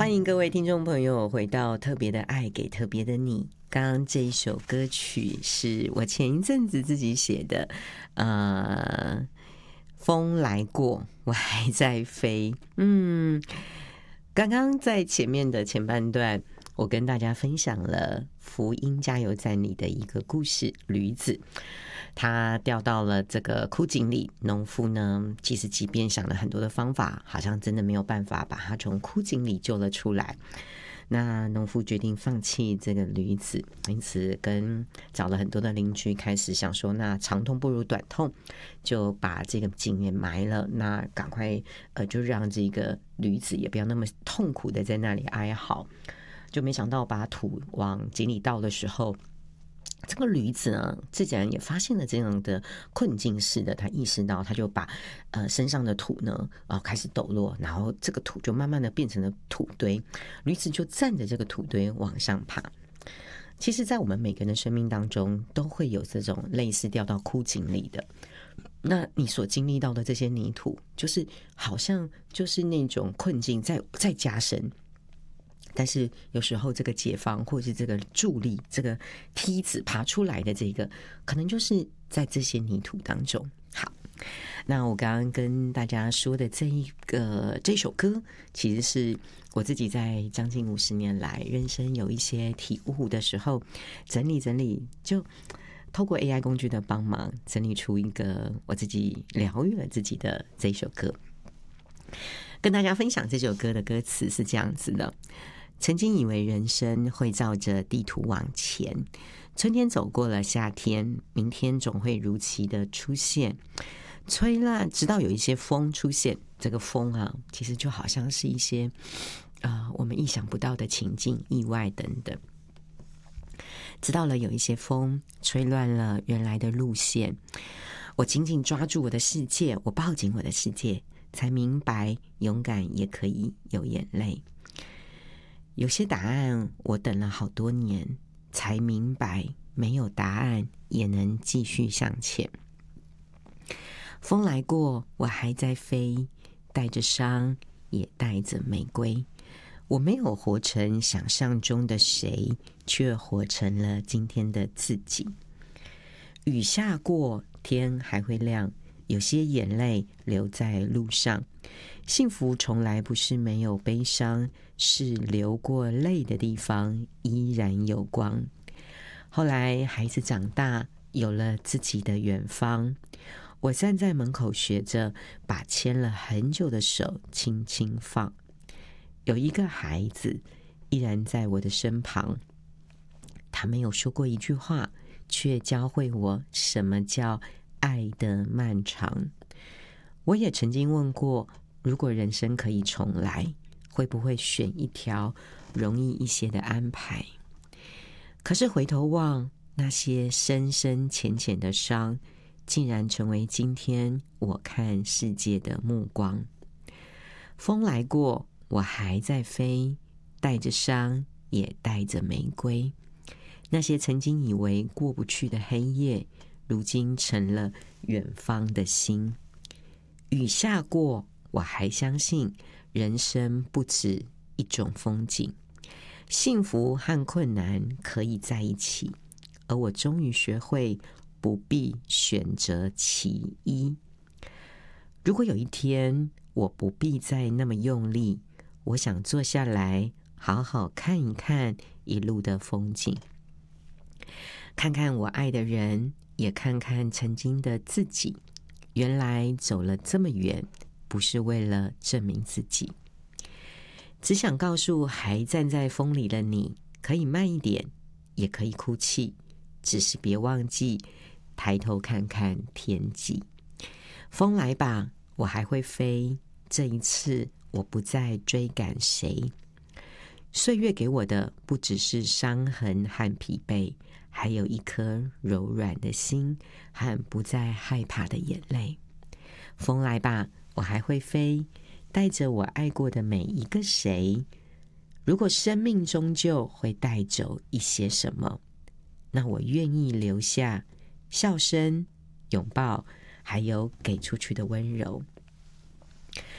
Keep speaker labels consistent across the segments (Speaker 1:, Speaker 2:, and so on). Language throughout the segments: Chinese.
Speaker 1: 欢迎各位听众朋友回到特别的爱给特别的你。刚刚这一首歌曲是我前一阵子自己写的，风来过，我还在飞。刚刚在前面的前半段，我跟大家分享了福音加油站里的一个故事，驴子。他掉到了这个枯井里，农夫呢，其实即便想了很多的方法，好像真的没有办法把他从枯井里救了出来。那农夫决定放弃这个驴子，因此找了很多的邻居，开始想说，那长痛不如短痛，就把这个井也埋了。那赶快就让这个驴子也不要那么痛苦的在那里哀嚎。就没想到把土往井里倒的时候，这个驴子呢，自然也发现了这样的困境似的，他意识到，他就把身上的土呢开始抖落，然后这个土就慢慢的变成了土堆，驴子就站着这个土堆往上爬。其实在我们每个人的生命当中都会有这种类似掉到枯井里的，那你所经历到的这些泥土，就是好像就是那种困境在加深。但是有时候这个解放或者是这个助力，这个梯子爬出来的这个，可能就是在这些泥土当中。好，那我刚刚跟大家说的这首歌，其实是我自己在将近50年来人生有一些体悟的时候，整理，就透过 AI 工具的帮忙，整理出一个我自己疗愈了自己的这一首歌。跟大家分享这首歌的歌词是这样子的：曾经以为人生会照着地图往前，春天走过了夏天，明天总会如期的出现，吹啦，直到有一些风出现。这个风啊，其实就好像是一些我们意想不到的情境、意外等等。直到了有一些风吹乱了原来的路线，我紧紧抓住我的世界，我抱紧我的世界，才明白勇敢也可以有眼泪。有些答案我等了好多年，才明白没有答案也能继续向前。风来过，我还在飞，带着伤也带着玫瑰。我没有活成想象中的谁，却活成了今天的自己。雨下过，天还会亮，有些眼泪流在路上。幸福从来不是没有悲伤，是流过泪的地方依然有光。后来孩子长大，有了自己的远方，我站在门口学着把牵了很久的手轻轻放。有一个孩子依然在我的身旁，他没有说过一句话，却教会我什么叫爱的漫长。我也曾经问过，如果人生可以重来，会不会选一条容易一些的安排？可是回头望，那些深深浅浅的伤，竟然成为今天我看世界的目光。风来过，我还在飞，带着伤也带着玫瑰。那些曾经以为过不去的黑夜，如今成了远方的星。雨下过，我还相信人生不止一种风景，幸福和困难可以在一起，而我终于学会不必选择其一。如果有一天我不必再那么用力，我想坐下来好好看一看一路的风景，看看我爱的人，也看看曾经的自己。原来走了这么远，不是为了证明自己，只想告诉还站在风里的你，可以慢一点，也可以哭泣，只是别忘记抬头看看天际。风来吧，我还会飞，这一次我不再追赶谁。岁月给我的不只是伤痕和疲惫，还有一颗柔软的心和不再害怕的眼泪。风来吧，我还会飞，带着我爱过的每一个谁。如果生命终究会带走一些什么，那我愿意留下笑声、拥抱，还有给出去的温柔。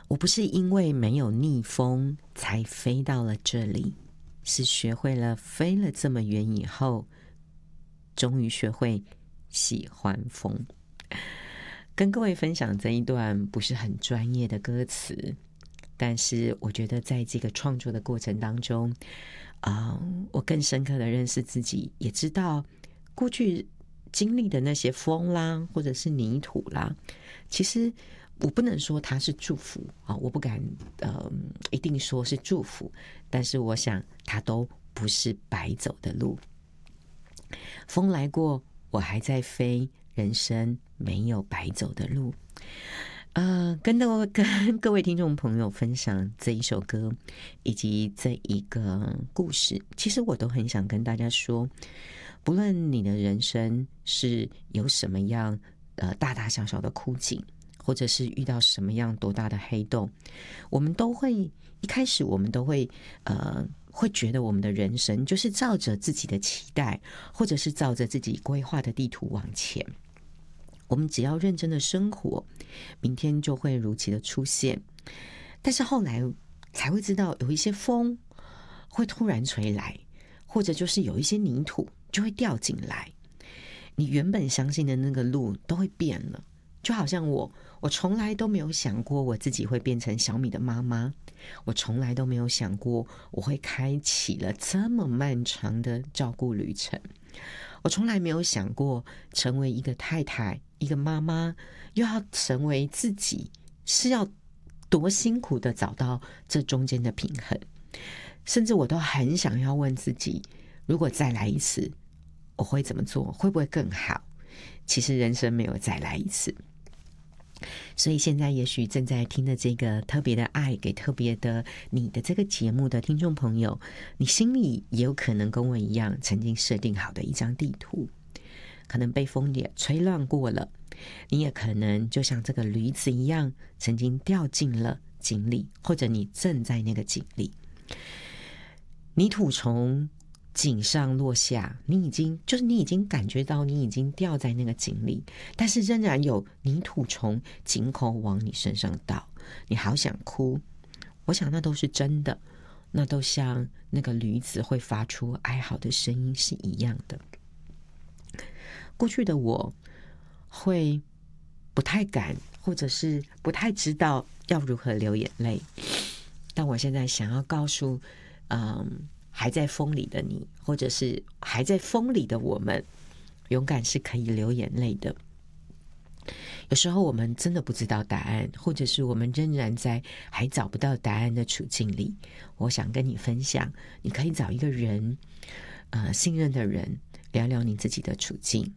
Speaker 1: 我不是因为没有逆风才飞到了这里，是学会了飞了这么远以后，终于学会喜欢风。跟各位分享这一段不是很专业的歌词，但是我觉得在这个创作的过程当中，我更深刻的认识自己，也知道过去经历的那些风啦，或者是泥土啦，其实我不能说它是祝福啊，我不敢一定说是祝福，但是我想它都不是白走的路。风来过，我还在飞，人生没有白走的路。跟各位听众朋友分享这一首歌以及这一个故事，其实我都很想跟大家说，不论你的人生是有什么样大大小小的枯井，或者是遇到什么样多大的黑洞，我们都会一开始我们都会会觉得我们的人生就是照着自己的期待，或者是照着自己规划的地图往前。我们只要认真的生活，明天就会如期的出现。但是后来才会知道，有一些风会突然吹来，或者就是有一些泥土就会掉进来，你原本相信的那个路都会变了。就好像我从来都没有想过我自己会变成小米的妈妈，我从来都没有想过我会开启了这么漫长的照顾旅程，我从来没有想过成为一个太太，一个妈妈，又要成为自己，是要多辛苦的找到这中间的平衡。甚至我都很想要问自己，如果再来一次，我会怎么做？会不会更好？其实人生没有再来一次。所以现在也许正在听的这个特别的爱给特别的你的这个节目的听众朋友，你心里也有可能跟我一样曾经设定好的一张地图，可能被风也吹乱过了，你也可能就像这个驴子一样曾经掉进了井里，或者你正在那个井里，泥土从井上落下，你已经感觉到你已经掉在那个井里，但是仍然有泥土从井口往你身上倒，你好想哭。我想那都是真的，那都像那个驴子会发出哀嚎的声音是一样的。过去的我会不太敢，或者是不太知道要如何流眼泪，但我现在想要告诉还在风里的你，或者是还在风里的我们，勇敢是可以流眼泪的。有时候我们真的不知道答案，或者是我们仍然在还找不到答案的处境里，我想跟你分享，你可以找一个人，信任的人，聊聊你自己的处境。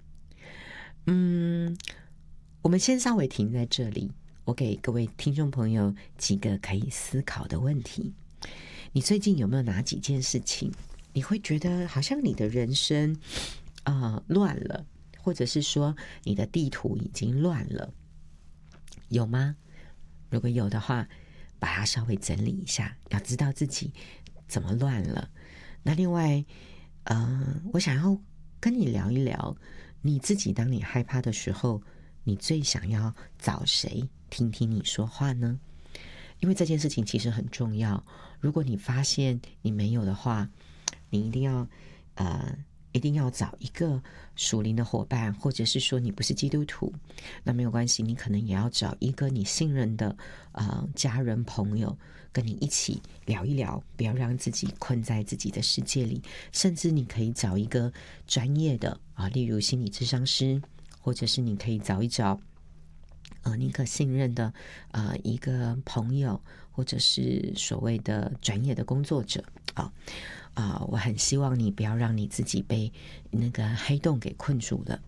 Speaker 1: 我们先稍微停在这里，我给各位听众朋友几个可以思考的问题。你最近有没有哪几件事情，你会觉得好像你的人生乱了，或者是说你的地图已经乱了，有吗？如果有的话，把它稍微整理一下，要知道自己怎么乱了。那另外我想要跟你聊一聊，你自己当你害怕的时候，你最想要找谁听听你说话呢？因为这件事情其实很重要，如果你发现你没有的话，你一定要找一个属灵的伙伴，或者是说你不是基督徒，那没有关系，你可能也要找一个你信任的家人朋友，跟你一起聊一聊，不要让自己困在自己的世界里。甚至你可以找一个专业的例如心理咨商师，或者是你可以找一找你可信任的一个朋友，或者是所谓的专业的工作者我很希望你不要让你自己被那个黑洞给困住了。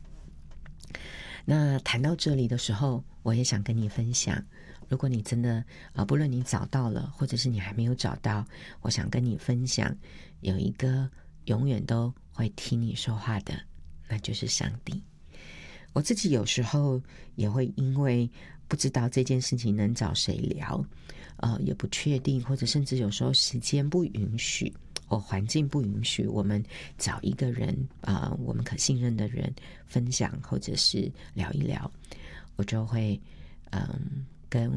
Speaker 1: 那谈到这里的时候，我也想跟你分享，如果你真的不论你找到了，或者是你还没有找到，我想跟你分享，有一个永远都会听你说话的，那就是上帝。我自己有时候也会因为不知道这件事情能找谁聊，也不确定，或者甚至有时候时间不允许或环境不允许，我们找一个人我们可信任的人分享，或者是聊一聊，我就会跟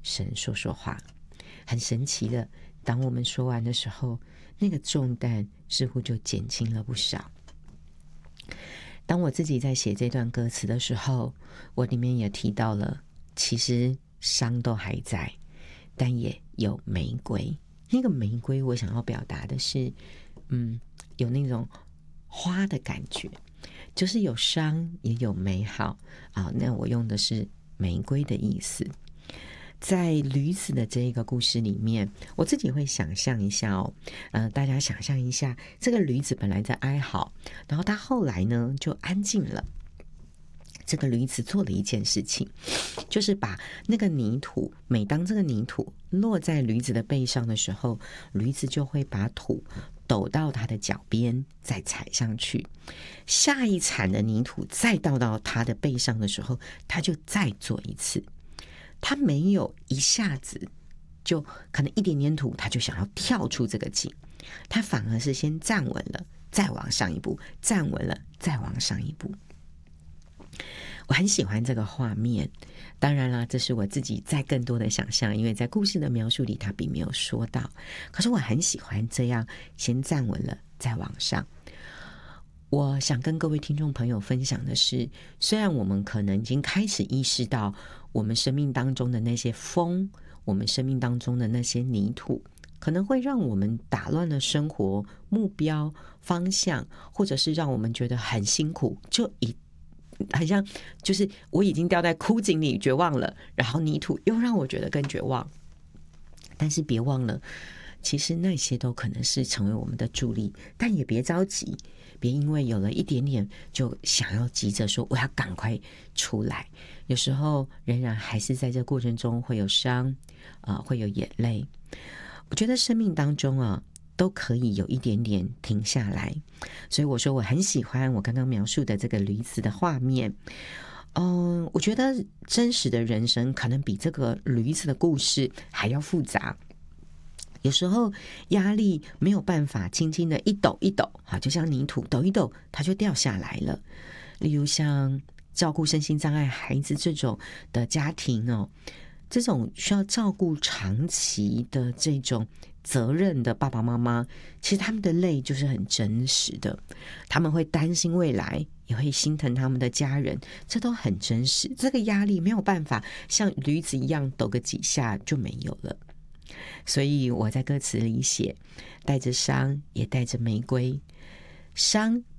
Speaker 1: 神说说话。很神奇的，当我们说完的时候，那个重担似乎就减轻了不少。当我自己在写这段歌词的时候，我里面也提到了，其实伤都还在，但也有玫瑰。那个玫瑰我想要表达的是有那种花的感觉，就是有伤也有美好啊。那我用的是玫瑰的意思。在驴子的这一个故事里面，我自己会想象一下大家想象一下，这个驴子本来在哀嚎，然后他后来呢就安静了。这个驴子做了一件事情，就是把那个泥土，每当这个泥土落在驴子的背上的时候，驴子就会把土抖到它的脚边，再踩上去。下一铲的泥土再倒到它的背上的时候，它就再做一次。它没有一下子就可能一点点土，它就想要跳出这个井，它反而是先站稳了，再往上一步，站稳了，再往上一步。我很喜欢这个画面，当然啦，这是我自己在更多的想象，因为在故事的描述里它并没有说到，可是我很喜欢这样先站稳了再往上。我想跟各位听众朋友分享的是，虽然我们可能已经开始意识到我们生命当中的那些风，我们生命当中的那些泥土，可能会让我们打乱了生活目标方向，或者是让我们觉得很辛苦，就好像就是我已经掉在枯井里绝望了，然后泥土又让我觉得更绝望。但是别忘了，其实那些都可能是成为我们的助力，但也别着急，别因为有了一点点就想要急着说我要赶快出来。有时候仍然还是在这过程中会有伤会有眼泪。我觉得生命当中都可以有一点点停下来，所以我说我很喜欢我刚刚描述的这个驴子的画面。我觉得真实的人生可能比这个驴子的故事还要复杂。有时候压力没有办法轻轻的一抖一抖，就像泥土抖一抖它就掉下来了。例如像照顾身心障碍孩子这种的家庭这种需要照顾长期的这种责任的爸爸妈妈，其实他们的泪就是很真实的，他们会担心未来，也会心疼他们的家人，这都很真实。这个压力没有办法像驴子一样抖个几下就没有了。所以我在歌词里写，带着伤也带着玫瑰，伤